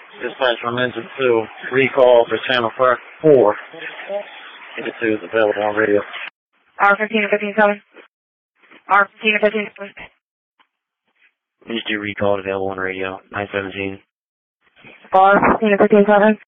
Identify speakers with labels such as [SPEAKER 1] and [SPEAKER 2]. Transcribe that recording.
[SPEAKER 1] Dispatch from Engine 2. Recall for Channel 4. Engine 2 is available on radio.
[SPEAKER 2] R15 or 15 coming. R15 or 15 coming.
[SPEAKER 1] Engine 2 recall available on radio. 917.
[SPEAKER 2] R15 or 15 coming.